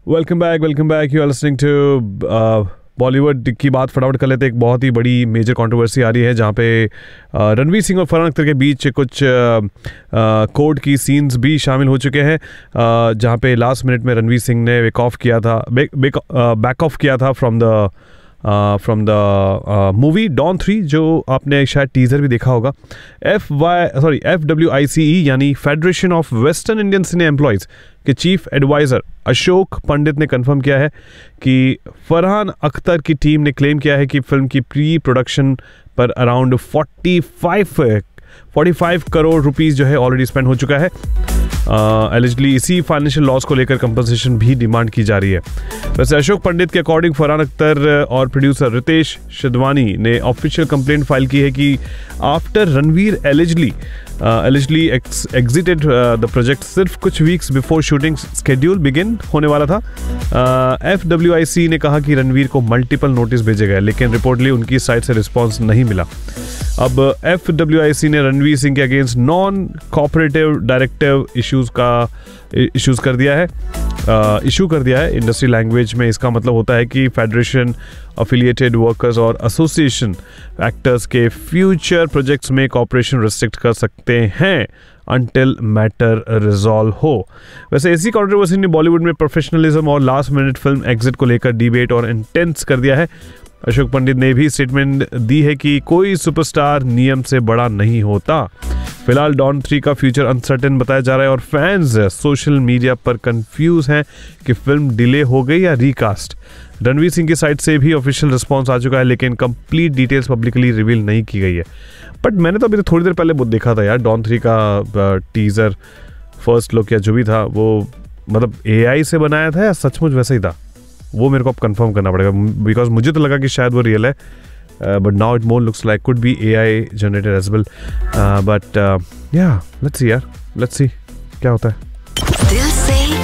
Welcome back. You are listening to Bollywood की बात फटाफट कर लेते हैं। एक बहुत ही बड़ी मेजर कंट्रोवर्सी आ रही है जहाँ पे रणवीर सिंह और फरहान अख्तर के बीच कुछ कोर्ट की सीन्स भी शामिल हो चुके हैं, जहाँ पे लास्ट मिनट में रणवीर सिंह ने बैक ऑफ किया था फ्रॉम द मूवी डॉन 3, जो आपने शायद टीज़र भी देखा होगा। FWICE यानी federation of western Indian cine employees के चीफ एडवाइज़र अशोक पंडित ने कंफर्म किया है कि फरहान अख्तर की टीम ने क्लेम किया है कि फिल्म की प्री प्रोडक्शन पर अराउंड 45 करोड़ रुपीस जो है ऑलरेडी स्पेंड हो चुका है। एलिजिडली इसी फाइनेंशियल लॉस को लेकर कंपनसेशन भी डिमांड की जा रही है। वैसे अशोक पंडित के अकॉर्डिंग फरहान अख्तर और प्रोड्यूसर रितेश शिदवानी ने ऑफिशियल कंप्लेंट फाइल की है कि after Ranveer allegedly exerted the project सिर्फ कुछ weeks before shooting schedule begin होने वाला था। FWIC ने कहा कि रणवीर को मल्टीपल नोटिस भेजे गए, लेकिन रिपोर्टली उनकी साइड से रिस्पॉन्स नहीं मिला। अब FWIC ने रणवीर सिंह के against non cooperative directive issue कर दिया है। इंडस्ट्री लैंग्वेज में इसका मतलब होता है कि फेडरेशन, अफिलिएटेड वर्कर्स और एसोसिएशन एक्टर्स के फ्यूचर प्रोजेक्ट्स में कॉपरेशन रिस्ट्रिक्ट कर सकते हैं अनटिल मैटर रिजॉल्व हो। वैसे इसी कंट्रोवर्सी ने बॉलीवुड में प्रोफेशनलिज्म और लास्ट मिनट फिल्म एग्जिट को लेकर डिबेट और इंटेंस कर दिया है। अशोक पंडित ने भी स्टेटमेंट दी है कि कोई सुपरस्टार नियम से बड़ा नहीं होता। फिलहाल डॉन 3 का फ्यूचर अनसर्टेन बताया जा रहा है और फैंस सोशल मीडिया पर कंफ्यूज हैं कि फिल्म डिले हो गई या रिकास्ट। रणवीर सिंह की साइड से भी ऑफिशियल रिस्पांस आ चुका है, लेकिन कंप्लीट डिटेल्स पब्लिकली रिवील नहीं की गई है। बट मैंने तो अभी तो थोड़ी देर पहले वो देखा था यार, डॉन 3 का टीजर, फर्स्ट लुक या जो भी था वो मतलब AI से बनाया था या सचमुच वैसा ही था, वो मेरे को अब कंफर्म करना पड़ेगा। बिकॉज मुझे तो लगा कि शायद वो रियल है, but now it more looks like could be AI generated as well. But या लेट्स सी क्या होता है। दिल से